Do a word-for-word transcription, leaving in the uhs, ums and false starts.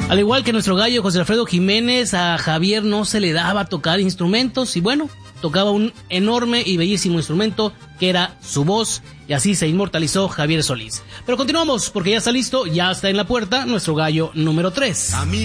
Al igual que nuestro gallo José Alfredo Jiménez, a Javier no se le daba tocar instrumentos y bueno, tocaba un enorme y bellísimo instrumento que era su voz, y así se inmortalizó Javier Solís. Pero continuamos porque ya está listo, ya está en la puerta nuestro gallo número tres.